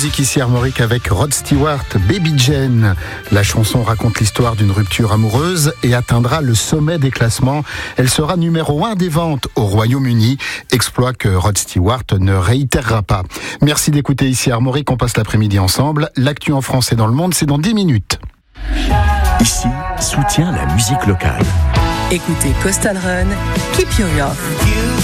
musique ici Armorique avec Rod Stewart, Baby Jane. La chanson raconte l'histoire d'une rupture amoureuse et atteindra le sommet des classements. Elle sera numéro 1 des ventes au Royaume-Uni, exploit que Rod Stewart ne réitérera pas. Merci d'écouter ici Armorique, on passe l'après-midi ensemble. L'actu en France et dans le monde, c'est dans 10 minutes. Ici, soutient la musique locale. Écoutez Coastal Run, Keep Your Love.